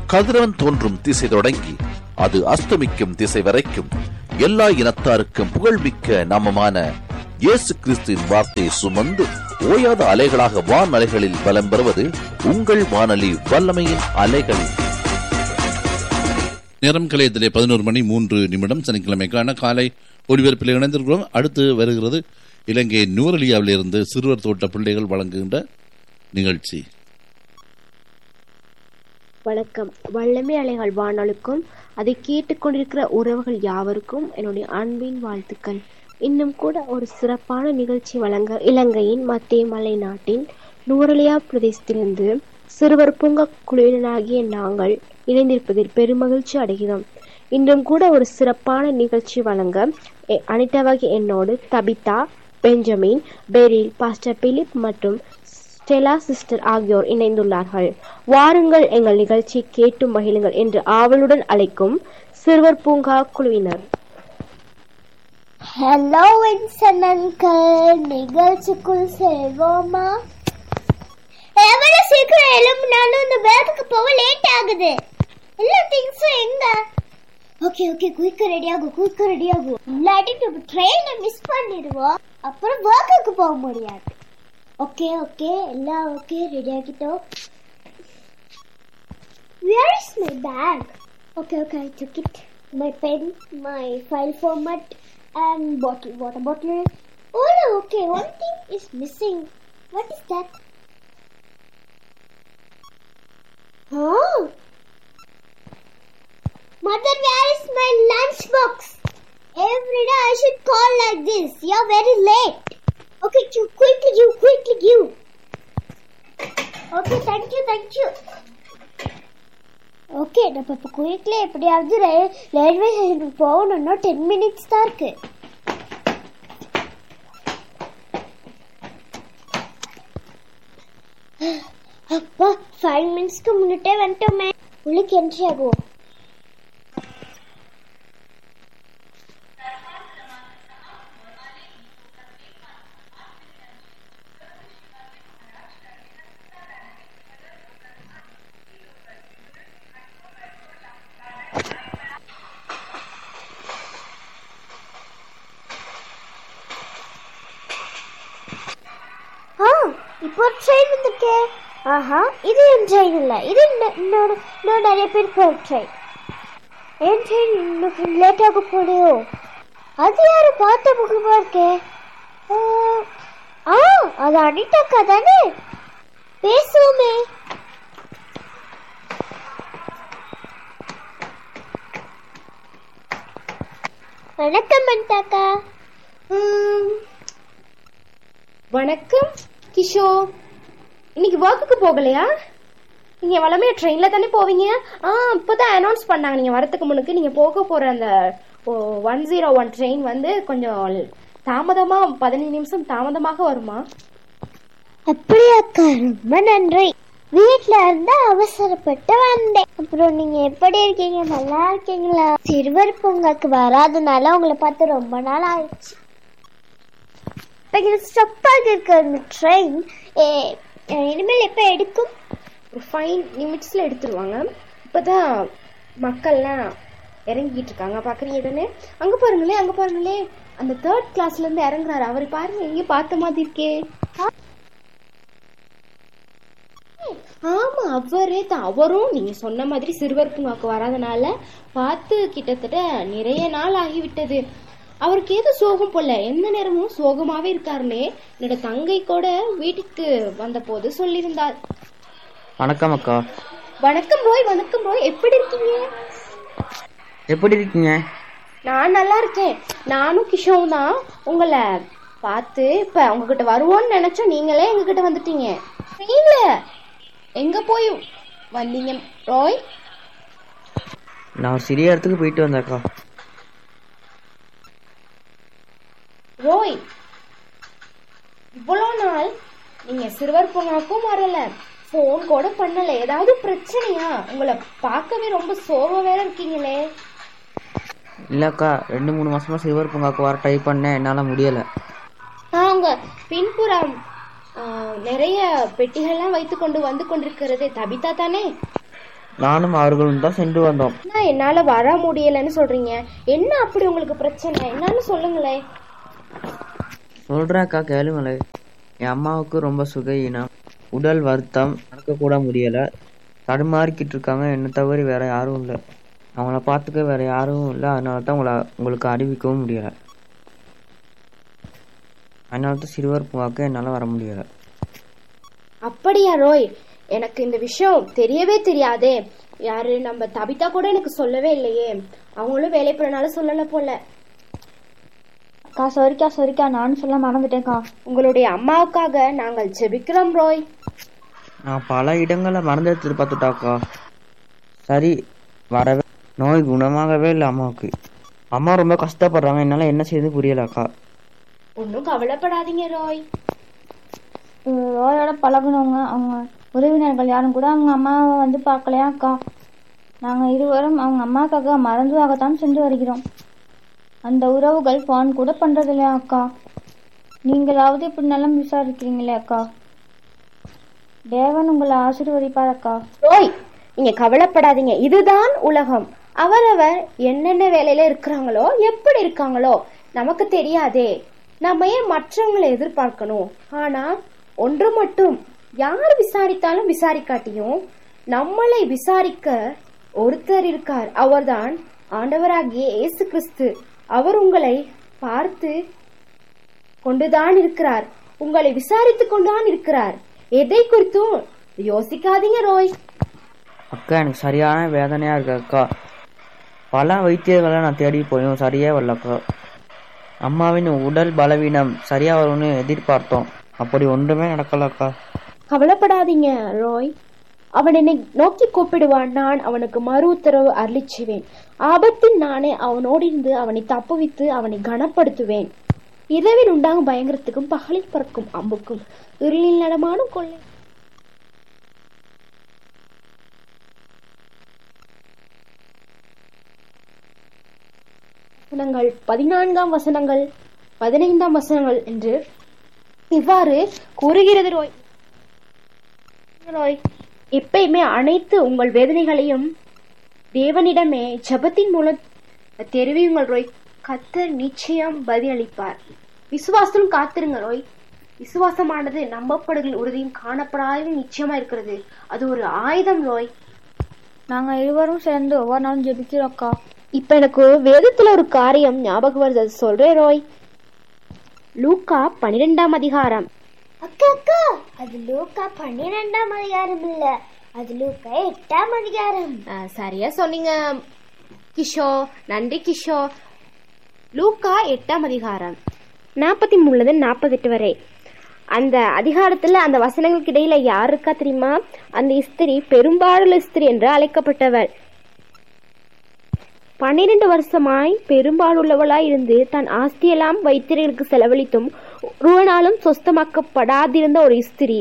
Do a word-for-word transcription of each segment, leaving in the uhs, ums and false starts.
கதிரவன் தோன்றும் திசை தொடங்கி அது அஸ்தமிக்கும் திசை வரைக்கும் எல்லா இனத்தாருக்கும் புகழ்மிக்க நாமமான இயேசு கிறிஸ்துவின் வார்த்தையை சுமந்து ஓயாத அலைகளாக வான் அலைகளில் பலம் பெறுவது உங்கள் வானொலி வல்லமையின் அலைகள். நேரம் கலையத்திலே பதினோரு மணி மூன்று நிமிடம் சனிக்கிழமைக்கான காலை ஒளிபரப்பில் இணைந்திருக்கிறோம். அடுத்து வருகிறது இலங்கை நூரலியாவில் இருந்து சிறுவர் தோட்ட பிள்ளைகள் வழங்குகின்ற நிகழ்ச்சி. வணக்கம். வல்லமை அலைகள் வானொலிக்கும் அதை கேட்டுக்கொண்டிருக்கிற உறவுகள் யாவருக்கும் என்னுடைய அன்பின் வாழ்த்துக்கள். இன்னும் கூட ஒரு சிறப்பான நிகழ்ச்சி வழங்க இலங்கையின் மத்திய மலை நாட்டின் நூரலியா பிரதேசத்திலிருந்து சிறுவர் பூங்கா குழுவினராகிய நாங்கள் இணைந்திருப்பதில் பெருமகிழ்ச்சி அடைகிறோம். இன்றும் கூட ஒரு சிறப்பான நிகழ்ச்சி வழங்க அனிதாவாகி என்னோடு தபிதா, பெஞ்சமின், பெரில், பாஸ்டர் பிலிப் மற்றும் ஸ்டெலா சிஸ்டர் ஆகியோர் இணைந்துள்ளார்கள். வாருங்கள், எங்கள் நிகழ்ச்சி கேட்டு மகிழுங்கள் என்று ஆவலுடன் அழைக்கும் சிறுவர் பூங்கா குழுவினர். ஹலோ வின்சன் அங்கிள், நிகழ்ச்சிக்குள் செல்வோமா? எவ்வளவு சீக்கிரம் எழும்பினாலும் இந்த வேலைக்கு போக லேட் ஆகுது. எல்லா திங்ஸும் எங்க? ஓகே ஓகே குயிக்கா ரெடி ஆகும், குயிக்கா ரெடி ஆகும். இல்லாட்டி நம்ம ட்ரெயினை மிஸ் பண்ணிடுவோம், அப்புறம் ஒர்க்குக்கு போக முடியாது. ஓகே ஓகே எல்லாம் ஓகே, ரெடி ஆகிட்டோம். Where is my bag? Okay okay, I took it. My pen, my file format and bottle, water bottle. Oh no, okay, one thing is missing. What is that? Oh, Mother, where is my lunch box? Every day I should call like this. You're very late. Okay, you quickly give, quickly give. Okay, thank you, thank you. Okay, நம்ம இப்போ quickly எப்படியாவது railway ஸ்டேஷனுக்கு போகணும்னா ten minutes தான் இருக்கு. அப்பா, five மினிட்ஸ்க்கு முன்னிட்டே வந்துட்டோமே. உங்களுக்கு என்ட்ரி ஆகும். இப்போ ட்ரெயின் வந்துருக்கே. ஆஹா, இது என் ட்ரெயின் இல்லை, இது இன்னொரு இன்னும் நிறைய பேர் போகிற ட்ரெயின். என் ட்ரெயின் இன்னும் லேட் ஆக போலையோ? அது யாரு பார்த்த முகமா இருக்கே? ஆ, அது அனிதாக்கா தானே? பேசுவோமே. வணக்கம் அனிதாக்கா. வணக்கம் கிஷோர். இன்னைக்கு ஒர்க்குக்கு போகலையா? நீங்க வளமையா ட்ரெயின்ல தானே போவீங்க? ஆ, இப்போதான் அனௌன்ஸ் பண்ணாங்க நீங்க வரதுக்கு முன்னுக்கு நீங்க போக போற அந்த ஒன் ஜீரோ ஒன் ட்ரெயின் வந்து கொஞ்சம் தாமதமா பதினஞ்சு நிமிஷம் தாமதமாக வருமா? அப்படியாக்கா, ரொம்ப நன்றி. வீட்டுல இருந்து அவசரப்பட்டு வந்தேன். அப்புறம் நீங்க எப்படி இருக்கீங்க? நல்லா இருக்கீங்களா? சிறுவர் பூங்காக்கு வராதனால உங்களை பார்த்து ரொம்ப நாள் ஆயிடுச்சு. ஸ்டப்பாக இருக்க அந்த ட்ரெயின் இனிமேல் எப்போ எடுக்கும்? ஒரு ஃபைவ் நிமிட்ஸில் எடுத்துருவாங்க. இப்போதான் மக்கள்லாம் இறங்கிட்டு இருக்காங்க, பார்க்குறீங்க தானே? அங்கே பாருங்களே, அங்கே பாருங்களே, அந்த தேர்ட் கிளாஸ்லேருந்து இறங்குறாரு. அவர் பாருங்க, எங்கேயும் பார்த்த மாதிரி இருக்கே. ஆமா, அவரே தான். அவரும் நீங்க சொன்ன மாதிரி சிறுவர் பூங்காக்கு வராதனால பார்த்து கிட்டத்தட்ட நிறைய நாள் ஆகிவிட்டது. அவருக்கு ஏதோ சோகம் போல, எந்த நேரமும் சோகமாவே இருக்காருன்னே என்னோட தங்கை கூட வீட்டுக்கு வந்த போது சொல்லியிருந்தார். வணக்கம் அக்கா. வணக்கம் ரோய். வணக்கம் ரோய், எப்படி இருக்கீங்க? எப்படி இருக்கீங்க? நான் நல்லா இருக்கேன். நானும் கிஷோவும் தான் உங்களை பார்த்து இப்ப உங்ககிட்ட வருவோன்னு நினைச்சோம். நீங்களே எங்ககிட்ட வந்துட்டீங்க. நீங்க எங்க போய் வந்தீங்க ரோய்? நான் ஒரு சிறிய இடத்துக்கு போயிட்டு வந்தேன்க்கா. ரோய், இவ்வளோ நாள் நீங்க சிறுவர் பூங்காக்கும் வரல, போன் கூட பண்ணல. ஏதாவது பிரச்சனையா? உங்களை பார்க்கவே ரொம்ப சோகம் வேற இருக்கீங்களே. இல்லக்கா, ரெண்டு மூணு மாசமா சிறுவர் பூங்காக்கு வர ட்ரை பண்ணேன், என்னால முடியல. அவங்க பின்புறம் நிறைய பெட்டிகள்லாம் வைத்து கொண்டு வந்து கொண்டிருக்கிறது தபிதா தானே? நானும் அவர்களும் தான் சென்று வந்தோம். நான் என்னால வர முடியலன்னு சொல்றீங்க, என்ன அப்படி உங்களுக்கு பிரச்சனை, என்னன்னு சொல்லுங்களேன். சொல்றேன்க்கா, கேளுங்களே. என் அம்மாவுக்கு ரொம்ப சுகையினம், உடல் வருத்தம், நடக்க கூட முடியல, தடுமாறிக்கிட்டு இருக்காங்க. என்னை தவிர வேற யாரும் இல்லை, அவங்கள பார்த்துக்க வேற யாரும் இல்லை. அதனால தான் உங்களை உங்களுக்கு அறிவிக்கவும் முடியல. அதனால தான் சிறுவர் பூங்காக்கு என்னால் வர முடியல. அப்படியா ரோய், எனக்கு இந்த விஷயம் தெரியவே தெரியாதே. யாரு நம்ம தபிதா கூட எனக்கு சொல்லவே இல்லையே. அவங்களும் வேலை போறனால சொல்லல போல. அக்கா சரிக்கா சரிக்கா, நானும் சொல்ல மறந்துட்டேன்க்கா. உங்களுடைய அம்மாவுக்காக நாங்கள் ஜெபிக்கிறோம் ரோய். நான் பல இடங்களை மறந்து எடுத்துட்டு பார்த்துட்டாக்கா. சரி, வரவே நோய் குணமாகவே இல்லை அம்மாவுக்கு. அம்மா ரொம்ப கஷ்டப்படுறாங்க, என்னால் என்ன செய்யுது புரியலக்கா. ஒன்னும் கவலைப்படாதீங்க ரோய். ரோயோட பழகுனவங்க அவங்க உறவினர்கள் யாரும் கூட அவங்க அம்மாவை வந்து பார்க்கலையா அக்கா. நாங்கள் இருவரும் அவங்க அம்மாவுக்காக மறந்துவாகத்தான் சென்று வருகிறோம். அந்த உறவுகள் ஃபோன் கூட பண்றது இல்லையா அக்கா. நீங்களாவது இப்படி நல்லா விசாரிக்கிறீங்களே அக்கா. தேவன் உங்களை ஆசீர்வதிப்பார் அக்கா. ரோய், நீங்க கவலைப்படாதீங்க, இதுதான் உலகம். அவரவர் என்னென்ன வேலையில இருக்கிறாங்களோ எப்படி இருக்காங்களோ நமக்கு தெரியாதே. நம்ம ஏன் மற்றவங்களை எதிர்பார்க்கணும்? ஆனா ஒன்று மட்டும், யார் விசாரித்தாலும் விசாரிக்காட்டியும் நம்மளை விசாரிக்க ஒருத்தர் இருக்கார். அவர்தான் ஆண்டவராகிய இயேசு கிறிஸ்து. அவர் உங்களை பார்த்து கொண்டுதான் இருக்கிறார், உங்களை விசாரித்து கொண்டுதான் இருக்கிறார். எதை குறித்தும் யோசிக்காதீங்க ரோய். அக்கா, எனக்கு சரியான வேதனையா இருக்கு அக்கா. பல வைத்தியர்களை நான் தேடி போயும் சரியா வரலக்கா. அம்மாவின் உடல் பலவீனம் சரியா வரும்னு எதிர்பார்த்தோம், அப்படி ஒன்றுமே நடக்கலக்கா. கவலைப்படாதீங்க ரோய், அவன் என்னை நோக்கி கூப்பிடுவான், நான் அவனுக்கு மறு உத்தரவு அருளிச்சுவேன். ஆபத்தில் நானே அவனோடு இருந்து அவனை தப்புவித்து அவனை கனப்படுத்துவேன். இரவில் உண்டாகும் பயங்கரத்துக்கும் பகலில் பறக்கும் அம்புக்கும் இருளில் நடமாடும் கொள்ளை வசனங்கள் பதினான்காம் வசனங்கள் பதினைந்தாம் வசனங்கள் என்று இவ்வாறு கூறுகிறது ரோய். ரோய், எப்பயுமே அனைத்து உங்கள் வேதனைகளையும் தேவனிடமே ஜெபத்தின் மூலம் தெரிவியுங்கள் ரோய். கர்த்தர் நிச்சயம் பதிலளிப்பார். விசுவாசம் காத்திருங்க ரோய். விசுவாசமானது நம்பப்படுகிற உறுதியும் காணப்படாத நிச்சயமா இருக்கிறது. அது ஒரு ஆயுதம் ரோய். நாங்க இருவரும் சேர்ந்து ஒவ்வொரு நாளும் ஜெபிக்கிறோம் அக்கா. இப்ப எனக்கு வேதத்துல ஒரு காரியம் ஞாபகம் வருது, அது சொல்றேன் ரோய். லூக்கா பனிரெண்டாம் அதிகாரம். அக்கா அக்கா, அது லூக்கா பன்னிரெண்டாம் அதிகாரம் இல்ல, அது லூக்கா எட்டாம் அதிகாரம். சரியா சொன்னீங்க கிஷோ, நன்றி கிஷோ. லூக்கா எட்டாம் அதிகாரம் நாற்பத்தி மூணுல நாற்பத்தி எட்டு வரை. அந்த அதிகாரத்துல அந்த வசனங்களுக்கு இடையில யார் இருக்கா தெரியுமா? அந்த ஸ்திரீ பெரும்பாலுள்ள ஸ்திரீ என்று அழைக்கப்பட்டவள். பன்னிரண்டு வருஷமாய் பெரும்பாலுள்ளவளாய் இருந்து தன் ஆஸ்தியெல்லாம் வைத்தியர்களுக்கு செலவழித்தும் ஒரு நாளும் சொஸ்தமாக்கப்படாதிருந்த ஒரு ஸ்திரீ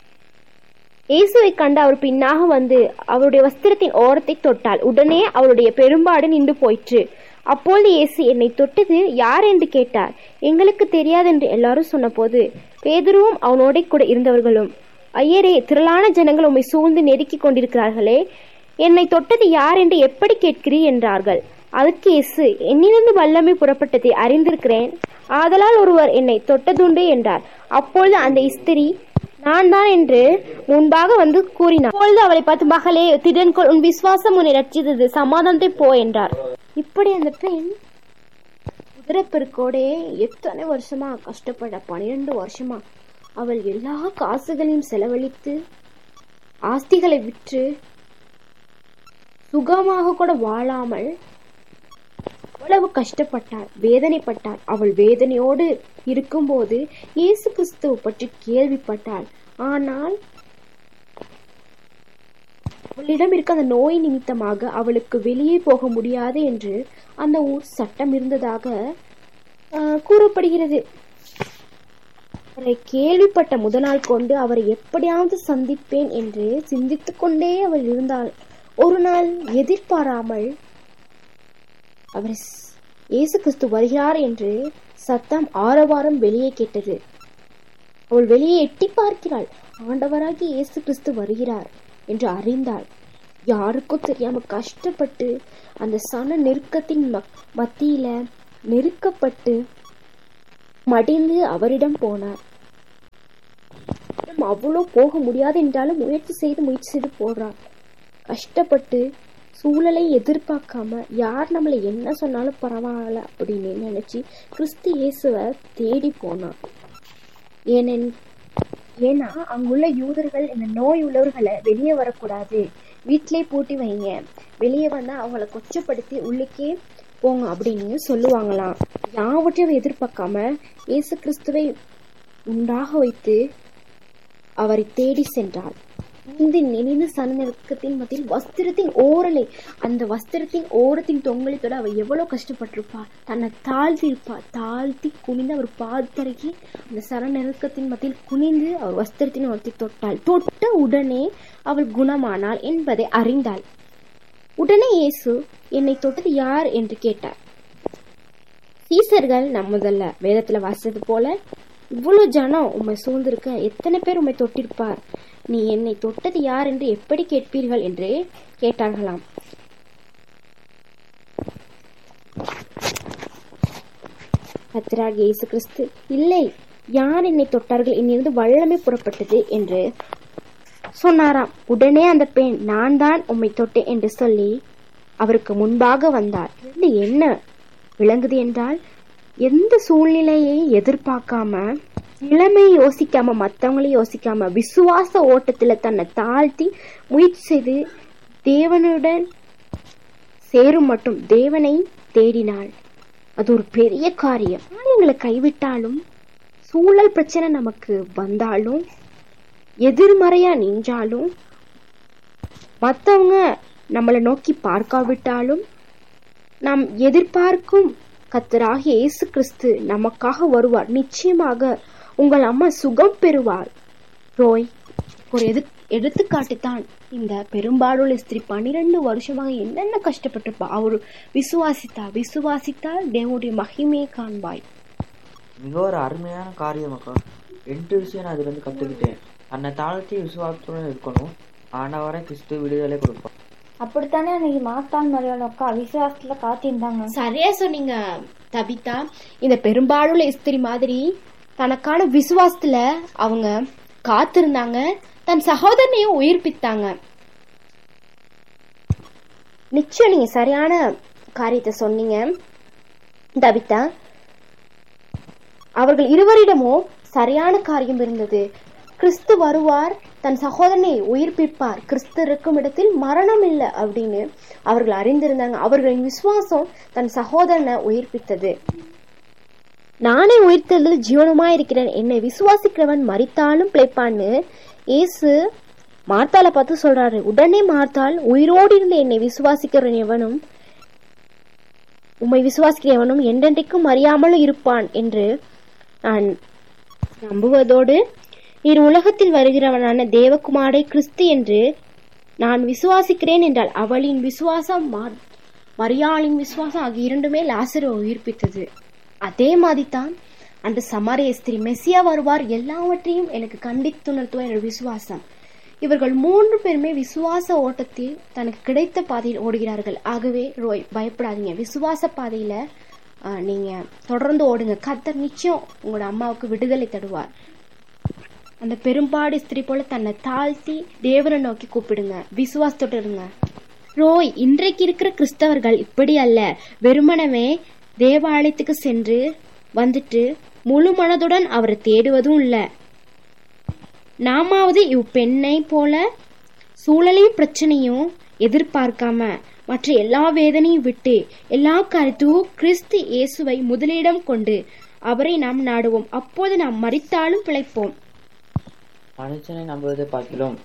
இயேசுவை கண்டு அவர் பின்னாக வந்து அவருடைய வஸ்திரத்தின் ஓரத்தை தொட்டாள். உடனே அவருடைய பெரும்பாடு நின்று போயிற்று. அப்பொழுது இயேசு, என்னை தொட்டது யார் என்று கேட்டார். எங்களுக்கு தெரியாது என்று எல்லாரும் சொன்ன போது பேதுருவும் அவனோட கூட இருந்தவர்களும், ஐயரே, திரளான ஜனங்கள் உம்மை சூழ்ந்து நெருக்கி கொண்டிருக்கிறார்களே, என்னை தொட்டது யார் என்று எப்படி கேட்கிறீர் என்றார்கள். அதுக்கு இயேசு, என்னிலிருந்து வல்லமை புறப்பட்டதை அறிந்திருக்கிறேன், ஆதலால் ஒருவர் என்னை தொட்டதுண்டு என்றார். அப்பொழுது அந்த ஸ்திரீ, நான் தான் என்று முன்பாக வந்து கூறினார். அப்பொழுது அவளை பார்த்து, மகளே, திடன்கொள், உன் விசுவாசம் உன்னை ரட்சித்தது, சமாதானத்தை போ என்றார். இப்படி அந்த பெண் குதிரைப்பெருக்கோடே எத்தனை வருஷமா கஷ்டப்பட, பனிரெண்டு வருஷமா அவள் எல்லா காசுகளையும் செலவழித்து ஆஸ்திகளை விற்று சுகமாக கூட வாழாமல் அவ்வளவு கஷ்டப்பட்டாள், வேதனைப்பட்டாள். அவள் வேதனையோடு இருக்கும்போது இயேசு கிறிஸ்துவை பற்றி கேள்விப்பட்டாள். ஆனால் அவளிடம் இருக்க அந்த நோய் நிமித்தமாக அவளுக்கு வெளியே போக முடியாது என்று அந்த ஊர் சட்டம் இருந்ததாக கூறப்படுகிறது. அவரை கேள்விப்பட்ட முதல் நாள் கொண்டு அவரை எப்படியாவது சந்திப்பேன் என்று சிந்தித்துக் கொண்டே அவள் இருந்தாள். ஒரு நாள் எதிர்பாராமல் அவர் இயேசு கிறிஸ்து வருகிறார் என்று சத்தம் ஆரவாரம் வெளியே கேட்டது. அவள் வெளியே எட்டி பார்க்கிறாள். ஆண்டவராகி இயேசு கிறிஸ்து வருகிறார் என்று அறிந்தாள். யாருக்கும் தெரியாம கஷ்டப்பட்டு அந்த சன நெருக்கத்தின் மத்தியில நெருக்கப்பட்டு மடிந்து அவரிடம் போனார். அவ்வளோ போக முடியாது என்றாலும் முயற்சி செய்து முயற்சி செய்து போறார். கஷ்டப்பட்டு சூழலை எதிர்பார்க்காம யார் நம்மளை என்ன சொன்னாலும் பரவாயில்ல அப்படின்னு நினைச்சு கிறிஸ்து இயேசுவை தேடி போனான். ஏனென் ஏன்னா அங்குள்ள யூதர்கள் இந்த நோய் உள்ளவர்களை வெளியே வரக்கூடாது, வீட்டிலே பூட்டி வைங்க, வெளியே வந்தா அவங்கள கொச்சப்படுத்தி உள்ளுக்கே போங்க அப்படின்னு சொல்லுவாங்களாம். யாவற்றையும் எதிர்பார்க்காம இயேசு கிறிஸ்துவை உண்டாக வைத்து அவரை தேடி சென்றார். இந்த நினைந்து சனநெருக்கத்தின் மத்தியில் வஸ்திரத்தின் ஓரலை அந்த வஸ்திரத்தின் ஓரத்தின் தொங்கலித்தோட அவர் எவ்வளவு கஷ்டப்பட்டிருப்பார். தன்னை தாழ்த்தி இருப்பார். தாழ்த்தி குனிந்து அவர் பாதத்தருகே அந்த சனநெருக்கத்தின் மத்தியில் குனிந்து அவர் வஸ்திரத்தின் ஓரத்தை தொட்டாள். தொட்ட உடனே அவள் குணமானாள் என்பதை அறிந்தாள். உடனே இயேசு என்னை தொட்டது யார் என்று கேட்டார். சீசர்கள் நம்ம முதல்ல வேதத்துல வாசித்தது போல, இவ்வளவு ஜனம் உம்மை சூழ்ந்திருக்க எத்தனை பேர் உம்மை தொட்டிருப்பார், நீ என்னை தொட்டது யார் என்று எப்படி கேட்பீர்கள் என்று கேட்டார்களாம். கர்த்தராகிய இயேசு கிறிஸ்து, இல்லை, யார் என்னை தொட்டார்கள், என்னிருந்து வல்லமை புறப்பட்டது என்று சொன்னாராம். உடனே அந்த பெண், நான் தான் உம்மை தொட்டேன் என்று சொல்லி அவருக்கு முன்பாக வந்தார். இது என்ன விளங்குது என்றால், எந்த சூழ்நிலையை எதிர்பார்க்காம, நிலைமையை யோசிக்காம, மற்றவங்களையும் யோசிக்காம விசுவாச ஓட்டத்துல தன்னை தாழ்த்தி முயற்சி செய்து தேவனுடன் சேரும் மட்டும் தேவனை தேடினாள். அது ஒரு பெரிய காரியம். எங்களை கைவிட்டாலும், சூழல் பிரச்சனை நமக்கு வந்தாலும், எதிர்மறையா நின்றாலும், மற்றவங்க நம்மளை நோக்கி பார்க்காவிட்டாலும், நாம் எதிர்பார்க்கும் கர்த்தராகிய இயேசு கிறிஸ்து நமக்காக வருவார். நிச்சயமாக உங்கள் அம்மா சுகம் பெறுவார். ரோய் ஒரு எது எடுத்துக்காட்டுத்தான் இந்த பெரும்பாலுள்ள ஸ்திரீ. பன்னிரண்டு வருஷமாக என்னென்ன கஷ்டப்பட்டிருப்பா. அவர் விசுவாசித்தா விசுவாசித்தால் தேவனுடைய மகிமையை காண்பாய். மிக ஒரு அருமையான காரியம் அக்கா. எட்டு விஷயம் நான் அதுல இருந்து கத்துக்கிட்டேன். தன்னை தாழ்த்தி விசுவாசத்துடன் இருக்கணும். ஆண்டவரை கிறிஸ்து விடுதலை கொடுப்பார். அப்படித்தானே அன்னைக்கு மாஸ்தான் மரியாதை அக்கா விசுவாசத்துல காத்திருந்தாங்க. சரியா சொன்னீங்க தபிதா. இந்த பெரும்பாலுள்ள ஸ்திரீ மாதிரி தனக்கான விசுவாசத்துல அவங்க காத்திருந்தாங்க. தன் சகோதரனையும் உயிர்ப்பித்தாங்க. நிச்சயம் நீங்க சரியான காரியத்தை சொன்னீங்க தபிதா. அவர்கள் இருவரிடமும் சரியான காரியம் இருந்தது. கிறிஸ்து வருவார், தன் சகோதரனை உயிர்ப்பிப்பார், கிறிஸ்து இருக்கும் இடத்தில் மரணம் இல்லை அப்படின்னு அவர்கள் அறிந்திருந்தாங்க. அவர்களின் விசுவாசம் தன் சகோதரனை உயிர்ப்பித்தது. நானே உயிர்த்தெழுதல் ஜீவனுமா இருக்கிறேன், என்னை விசுவாசிக்கிறவன் மரித்தாலும் பிழைப்பான்னு இயேசு மார்த்தாளை பார்த்து சொல்றாரு. உடனே மார்த்தாள், உயிரோடு இருந்து என்னை விசுவாசிக்கிறவன் எவனும் உம்மை விசுவாசிக்கிற எவனும் என்றென்றைக்கும் அறியாமலும் இருப்பான் என்று நான் நம்புவதோடு, நீர் உலகத்தில் வருகிறவனான தேவகுமாரை கிறிஸ்து என்று நான் விசுவாசிக்கிறேன் என்றால் அவளின் விசுவாசம் மரியாளின் விசுவாசம் ஆகிய இரண்டுமே லாசரை உயிர்ப்பித்தது. அதே மாதிரிதான் அன்று சமாரிய ஸ்திரீ, மெசியா வருவார், எல்லாவற்றையும் எனக்கு கண்டித்துணர்த்துவ என்னோட விசுவாசம். இவர்கள் மூன்று பேருமே விசுவாச ஓட்டத்தில் தனக்கு கிடைத்த பாதையில் ஓடுகிறார்கள். ஆகவே ரோய் பயப்படாதீங்க, விசுவாச பாதையில நீங்க தொடர்ந்து ஓடுங்க. கர்த்தர் நிச்சயம் உங்களோட அம்மாவுக்கு விடுதலை தருவார். அந்த பெரும்பாடு ஸ்திரீ போல தன்னை தாழ்த்தி தேவனை நோக்கி கூப்பிடுங்க, விசுவாசத்தோடு இருங்க. ரோய், இன்றைக்கு இருக்கிற கிறிஸ்தவர்கள் இப்படி அல்ல. வெறுமனவே தேவாலயத்துக்கு சென்று வந்துட்டு முழு மனதுடன் அவரை தேடுவதும் இல்ல. நாமாவது இவ் பெண்ணை போல சூழலையும் பிரச்சனையும் எதிர்பார்க்காம மற்ற எல்லா வேதனையும் விட்டு எல்லா கருத்தும் கிறிஸ்து இயேசுவை முதலிடம் கொண்டு அவரை நாம் நாடுவோம். அப்போது நாம் மரித்தாலும் பிழைப்போம். மனுஷனை நம்புவதை பார்க்கலாம்,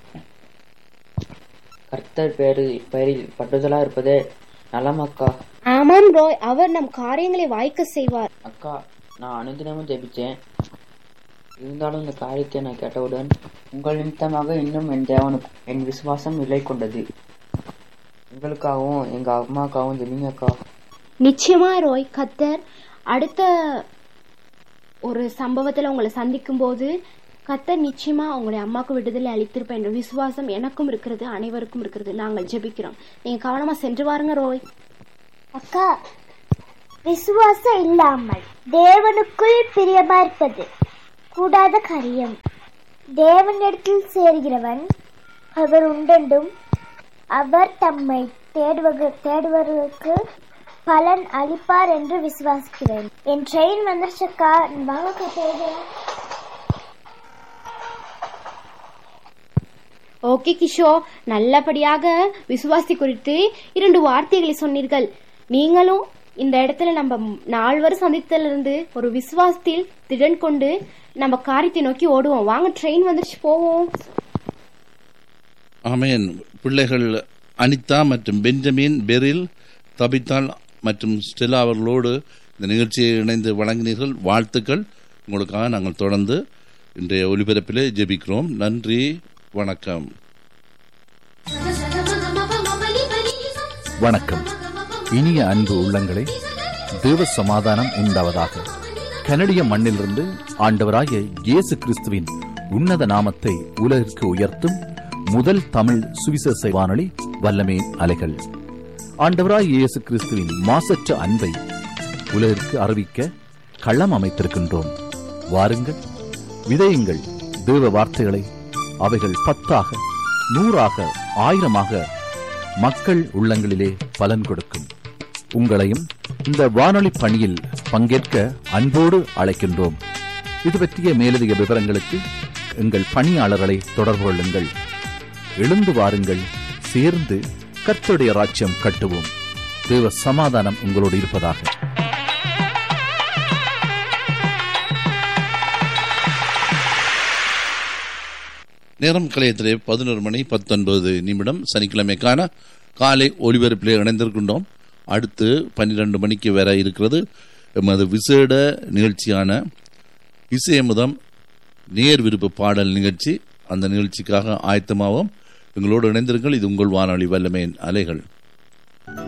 கர்த்தர் பேரு பெயரில் பட்டுதலா இருப்பதே நலம் அக்கா. ஆமாம் ரோய், அவர் நம் காரியங்களை வாய்க்க செய்வார். அக்கா, நான் அனுதினமும் ஜெபிச்சேன். இருந்தாலும் இந்த காரியத்தை நான் கேட்டவுடன் உங்கள் நிமித்தமாக இன்னும் என் தேவனுக்கு என் விசுவாசம் நிலை கொண்டது. உங்களுக்காகவும் எங்க அம்மாக்காகவும் ஜெபிங்க அக்கா. நிச்சயமா ரோய், கர்த்தர் அடுத்த ஒரு சம்பவத்துல உங்களை சந்திக்கும் போது கர்த்தர் நிச்சயமா அவங்களுடைய அம்மாவுக்கு விடுதலை அளித்திருப்ப என்ற விசுவாசம் எனக்கும் இருக்கிறது, அனைவருக்கும் இருக்கிறது. நாங்கள் ஜெபிக்கிறோம். நீங்க கவனமா சென்று வாருங்க ரோய். அக்கா, விசுவாசம் இல்லாமல் தேவனுக்குள் பிரியமா இருப்பது கூடாத காரியம். தேவனிடத்தில் சேர்கிறவன் அவர் உண்டென்றும் அவர் தம்மை தேடுவ தேடுவதற்கு பலன் அளிப்பார் என்று விசுவாசிக்கிறேன். என் ட்ரெயின் வந்துருச்சக்கா, வாங்க போகலாம். ஓகே கிஷோ, நல்லபடியாக விசுவாசி குறித்து இரண்டு வார்த்தைகளை சொன்னீர்கள். நீங்களும் இந்த இடத்துல நம்ம நால்வர் சந்தித்திலிருந்து ஒரு விசுவாசத்தில் திடன் கொண்டு நம்ம காரியத்தை நோக்கி ஓடுவோம். வாங்க, ட்ரெயின் வந்துருச்சு, போவோம். ஆமேன். பிள்ளைகள் அனிதா மற்றும் பெஞ்சமின், பெரில், தபித்தால் மற்றும் ஸ்டெல்லா அவர்களோடு இந்த நிகழ்ச்சியை இணைந்து வழங்கினீர்கள். வாழ்த்துக்கள். உங்களுக்காக நாங்கள் தொடர்ந்து இன்றைய ஒலிபரப்பிலே ஜெபிக்கிறோம். நன்றி, வணக்கம். வணக்கம். இனிய அன்பு உள்ளங்களே, தேவ சமாதானம் உண்டாவதாக. கனடிய மண்ணிலிருந்து ஆண்டவராகிய இயேசு கிறிஸ்துவின் உன்னத நாமத்தை உலகிற்கு உயர்த்தும் முதல் தமிழ் சுவிசேஷ வானொலி வல்லமே அலைகள். ஆண்டவராகிய இயேசு கிறிஸ்துவின் மாசற்ற அன்பை உலகிற்கு அறிவிக்க களம் அமைத்திருக்கின்றோம். வாருங்கள், விதையுங்கள் தேவ வார்த்தைகளை. அவைகள் பத்தாக, நூறாக, ஆயிரமாக மக்கள் உள்ளங்களிலே பலன் கொடுக்கும். உங்களையும் இந்த வானொலி பணியில் பங்கேற்க அன்போடு அழைக்கின்றோம். இது பற்றிய மேலதிக விவரங்களுக்கு எங்கள் பணியாளர்களை தொடர்பு கொள்ளுங்கள். எழுந்து வாருங்கள், சேர்ந்து கர்த்தருடைய ராஜ்யம் கட்டுவோம். தேவ சமாதானம் உங்களோடு இருப்பதாக. நேரம் கலையத்திலே பதினோரு மணி பத்தொன்பது நிமிடம். சனிக்கிழமைக்கான காலை ஒலிபரப்பிலே இணைந்திருக்கின்றோம். அடுத்து பன்னிரண்டு மணிக்கு வர இருக்கிறது எமது விசேட நிகழ்ச்சியான இசையமுதம் நேர் விருப்ப பாடல் நிகழ்ச்சி. அந்த நிகழ்ச்சிக்காக ஆயத்தமாகவும் எங்களோடு இணைந்திருங்கள். இது உங்கள் வானொலி வல்லமையின் அலைகள்.